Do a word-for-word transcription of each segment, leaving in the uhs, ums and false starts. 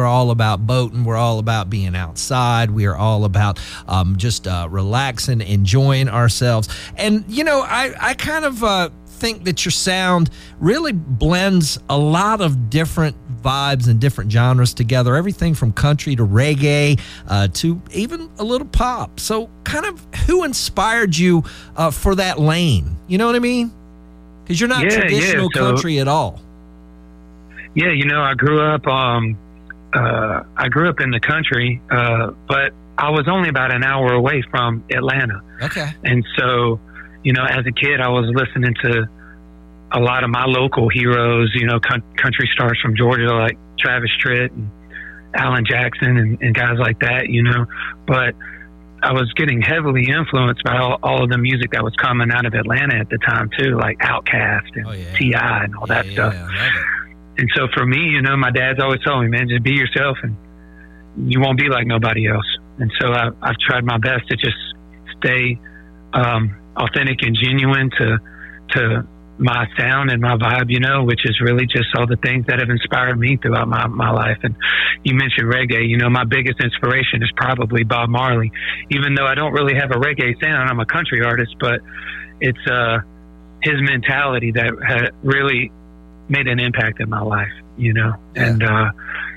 all about boating. We're all about being outside. We are all about um, just uh, relaxing, enjoying ourselves. And, you know, I, I kind of uh, think that your sound really blends a lot of different vibes and different genres together, everything from country to reggae uh, to even a little pop. So kind of who inspired you uh, for that lane? You know what I mean? Because you're not yeah, traditional yeah. So, country at all. Yeah, you know, I grew up. Um, uh, I grew up in the country, uh, but I was only about an hour away from Atlanta. Okay. And so, you know, as a kid, I was listening to a lot of my local heroes. You know, country stars from Georgia like Travis Tritt and Alan Jackson and, and guys like that. You know, but I was getting heavily influenced by all, all of the music that was coming out of Atlanta at the time too, like Outkast and oh, yeah. T I and all yeah, that yeah, stuff. I love it. And so for me, you know, my dad's always told me, man, just be yourself and you won't be like nobody else. And so I, I've tried my best to just stay um, authentic and genuine to to my sound and my vibe, you know, which is really just all the things that have inspired me throughout my, my life. And you mentioned reggae. You know, my biggest inspiration is probably Bob Marley, even though I don't really have a reggae sound. I'm a country artist, but it's uh, his mentality that had really made an impact in my life, you know. Yeah. And uh,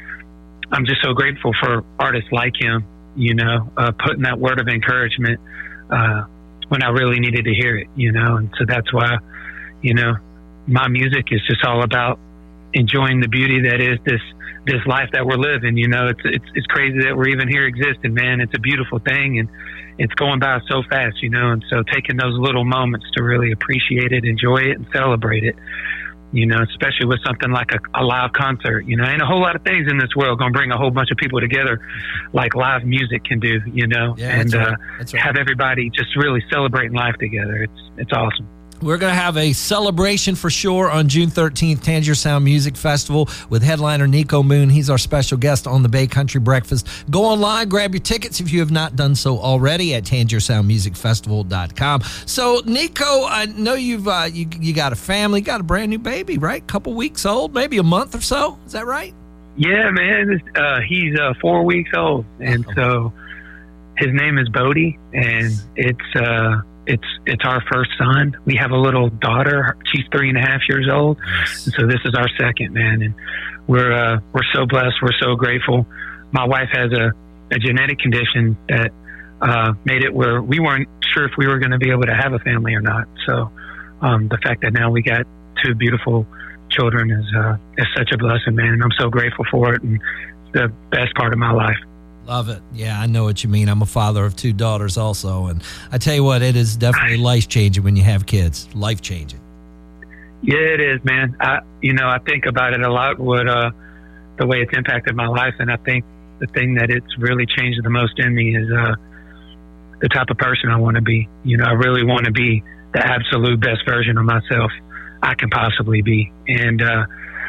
I'm just so grateful for artists like him, you know, uh, putting that word of encouragement uh, when I really needed to hear it, you know. And so that's why, you know, my music is just all about enjoying the beauty that is this this life that we're living. You know, it's it's it's crazy that we're even here existing, man. It's a beautiful thing, and it's going by so fast, you know. And so taking those little moments to really appreciate it, enjoy it, and celebrate it, you know, especially with something like a, a live concert. You know, ain't a whole lot of things in this world going to bring a whole bunch of people together like live music can do, you know, yeah, and that's right. uh, That's right. have everybody just really celebrating life together. It's it's awesome. We're going to have a celebration for sure on June thirteenth, Tangier Sound Music Festival with headliner Nico Moon. He's our special guest on the Bay Country Breakfast. Go online, grab your tickets if you have not done so already at tangier sound music festival dot com. So, Nico, I know you've uh, you, you got a family, got a brand new baby, right? Couple weeks old, maybe a month or so. Is that right? Yeah, man. Uh, he's uh, four weeks old, and oh. so his name is Bodie, and it's uh, it's it's our first son. We have a little daughter. She's three and a half years old, Nice. and so this is our second, man. And we're uh, we're so blessed. We're so grateful. My wife has a, a genetic condition that uh, made it where we weren't sure if we were going to be able to have a family or not. So um, the fact that now we got two beautiful children is uh, is such a blessing, man. And I'm so grateful for it, and it's the best part of my life. Love it. Yeah, I know what you mean. I'm a father of two daughters also, and I tell you what, it is definitely life-changing when you have kids. Life-changing. Yeah, it is, man. I, you know, I think about it a lot, what uh, the way it's impacted my life, and I think the thing that it's really changed the most in me is uh, the type of person I want to be. You know, I really want to be the absolute best version of myself I can possibly be. And, uh,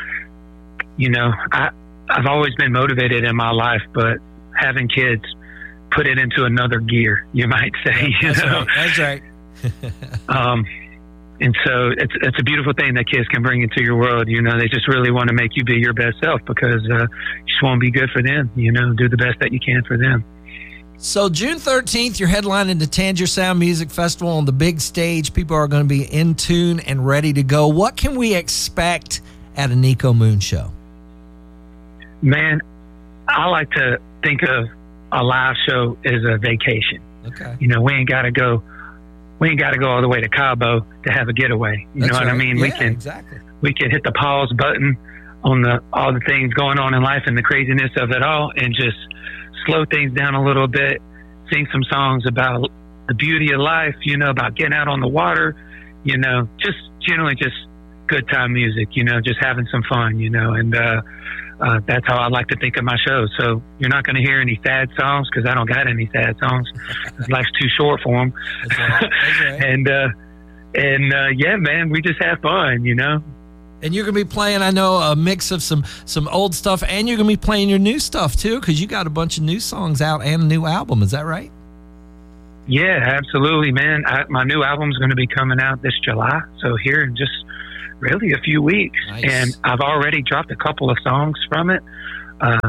you know, I, I've always been motivated in my life, but having kids put it into another gear, you might say. You That's know? right. That's right. um, and so it's it's a beautiful thing that kids can bring into your world. You know, they just really want to make you be your best self because uh, you just want to be good for them. You know, do the best that you can for them. So June thirteenth, you're headlining the Tangier Sound Music Festival on the big stage. People are going to be in tune and ready to go. What can we expect at a Nico Moon show? Man, I like to think of a live show as a vacation. Okay. You know, we ain't got to go, we ain't got to go all the way to Cabo to have a getaway. You That's know what right. I mean? Yeah, we can, exactly. we can hit the pause button on the all the things going on in life and the craziness of it all, and just slow things down a little bit, sing some songs about the beauty of life, you know, about getting out on the water, you know, just generally just good time music, you know, just having some fun, you know, and uh, uh, that's how I like to think of my show. So you're not going to hear any sad songs because I don't got any sad songs. Life's too short for them. That's right. That's right. and, uh, and uh, yeah, man, we just have fun, you know. And you're going to be playing, I know, a mix of some some old stuff, and you're going to be playing your new stuff, too, because you got a bunch of new songs out and a new album. Is that right? Yeah, absolutely, man. I, my new album's going to be coming out this July, so here in just really a few weeks. Nice. And I've already dropped a couple of songs from it, uh,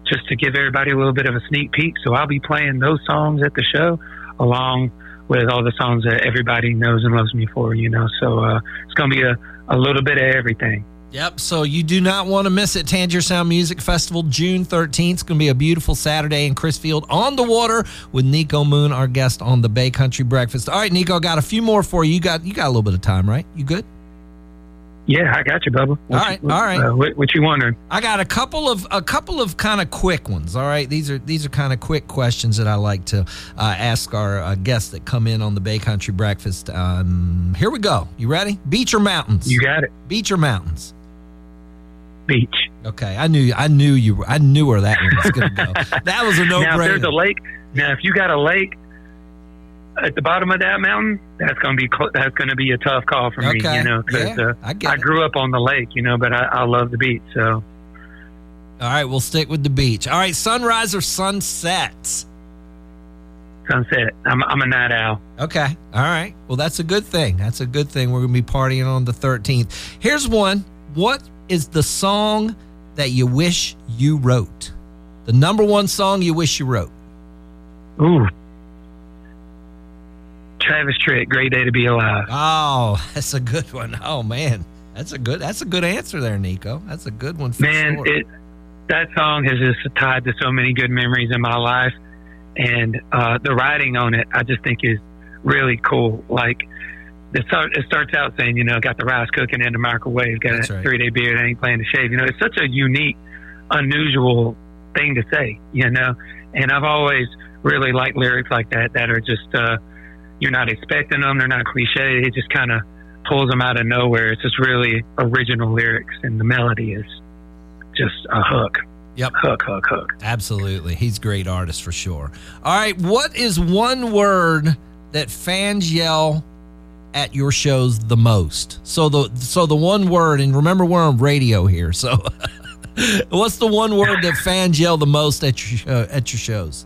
just to give everybody a little bit of a sneak peek. So I'll be playing those songs at the show along with all the songs that everybody knows and loves me for, you know. So uh, it's going to be a, a little bit of everything. Yep, so you do not want to miss it. Tangier Sound Music Festival, June thirteenth. It's going to be a beautiful Saturday in Crisfield on the water with Nico Moon, our guest on the Bay Country Breakfast. All right, Nico, got a few more for you. You got you got a little bit of time, right? You good? Yeah, I got you, Bubba. What, all right, what, all right. Uh, what, what you wondering? I got a couple of a couple of kind of quick ones. All right, these are these are kind of quick questions that I like to uh, ask our uh, guests that come in on the Bay Country Breakfast. Um, here we go. You ready? Beach or mountains? You got it. Beach or mountains? Beach. Okay, I knew I knew you. I knew where that one was going to go. That was a no-brainer. Now, if there's a lake, now if you got a lake at the bottom of that mountain, that's going to be that's going to be a tough call for okay. me, you know, because yeah, uh, I, get I it. grew up on the lake, you know, but I, I love the beach. So, all right, we'll stick with the beach. All right, sunrise or sunset? Sunset. I'm I'm a night owl. Okay, all right. Well, that's a good thing. That's a good thing. We're going to be partying on the thirteenth. Here's one. What is the song that you wish you wrote? The number one song you wish you wrote? Ooh. Travis Tritt, Great Day to Be Alive. Oh, that's a good one. Oh man, that's a good that's a good answer there, Nico. That's a good one for Man, sure. it that song has just tied to so many good memories in my life, and uh, the writing on it, I just think is really cool. Like it, start, it starts out saying, you know, got the rice cooking in the microwave, got That's a right. three day beard, ain't playing to shave. You know, it's such a unique, unusual thing to say. You know, and I've always really liked lyrics like that that are just. Uh, You're not expecting them. They're not cliche. It just kind of pulls them out of nowhere. It's just really original lyrics, and the melody is just a hook. Yep. Hook, hook, hook. Absolutely. He's a great artist for sure. All right. What is one word that fans yell at your shows the most? So the so the one word, and remember we're on radio here. So what's the one word that fans yell the most at your show, at your shows?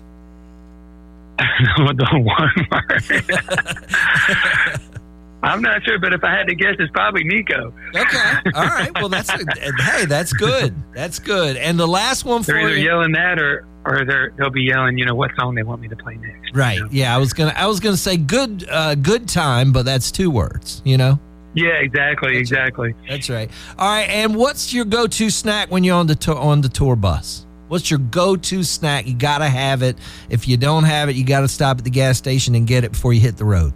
The one word. I'm not sure, but if I had to guess, it's probably Nico. Okay. All right. Well, that's a, hey, that's good. That's good. And the last one for They're either you. yelling that, or or they're, they'll be yelling, you know, what song they want me to play next. Right. You know? Yeah. I was gonna. I was gonna say good. Uh, good time, but that's two words. You know. Yeah. Exactly. That's exactly. Right. That's right. All right. And what's your go-to snack when you're on the to- on the tour bus? What's your go-to snack? You got to have it. If you don't have it, you got to stop at the gas station and get it before you hit the road.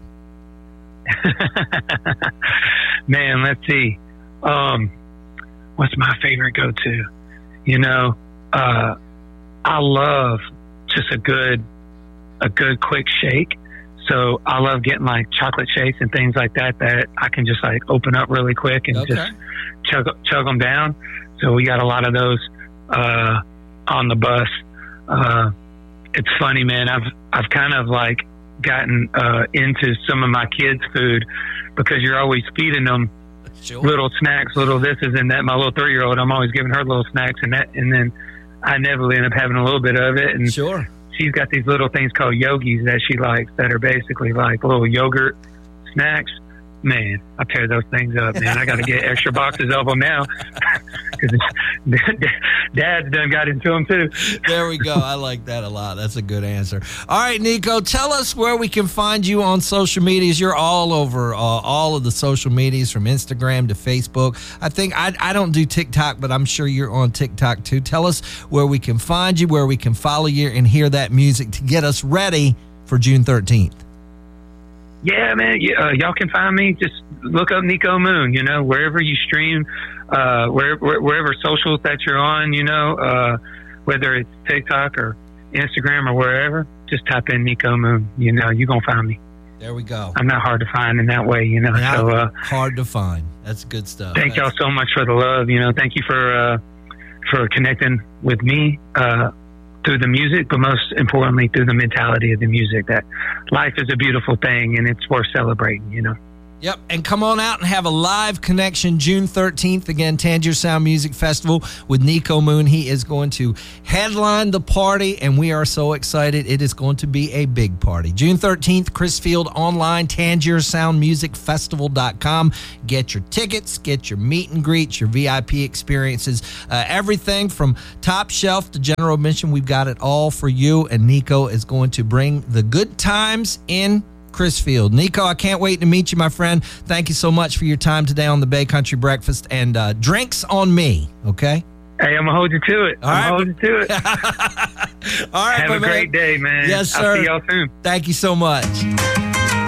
Man, let's see. Um, what's my favorite go-to? You know, uh, I love just a good, a good quick shake. So I love getting like chocolate shakes and things like that that I can just like open up really quick and Okay. just chug chug them down. So we got a lot of those. Uh, on the bus. Uh, it's funny, man. I've, I've kind of like gotten, uh, into some of my kids' food because you're always feeding them Sure. little snacks, little this is and that. My little three year old, I'm always giving her little snacks and that. And then I inevitably end up having a little bit of it. And Sure. she's got these little things called yogis that she likes that are basically like little yogurt snacks. Man, I tear those things up, man. I got to get extra boxes of them now because Dad's done got into them too. There we go. I like that a lot. That's a good answer. All right, Nico, tell us where we can find you on social medias. You're all over uh, all of the social medias from Instagram to Facebook. I think I, I don't do TikTok, but I'm sure you're on TikTok too. Tell us where we can find you, where we can follow you and hear that music to get us ready for June thirteenth. Yeah, man. Yeah, uh, y'all can find me. Just look up Nico Moon, you know, wherever you stream, uh, where, where, wherever socials that you're on, you know, uh, whether it's TikTok or Instagram or wherever, just type in Nico Moon. You know, you're going to find me. There we go. I'm not hard to find in that way, you know. Not so uh, hard to find. That's good stuff. thank That's- y'all so much for the love. You know, thank you for, uh, for connecting with me, uh, through the music, but most importantly, through the mentality of the music, that life is a beautiful thing and it's worth celebrating, you know? Yep, and come on out and have a live connection June thirteenth. Again, Tangier Sound Music Festival with Nico Moon. He is going to headline the party, and we are so excited. It is going to be a big party. June thirteenth, Chris Field online, Tangier Sound Music Festival dot com. Get your tickets, get your meet and greets, your V I P experiences, uh, everything from top shelf to general admission. We've got it all for you, and Nico is going to bring the good times in Chris Field. Nico, I can't wait to meet you, my friend. Thank you so much for your time today on the Bay Country Breakfast, and uh, drinks on me, okay? Hey, I'm going to hold you to it. All I'm right. holding to it. All right, Have my a man. great day, man. Yes, sir. I'll see y'all soon. Thank you so much.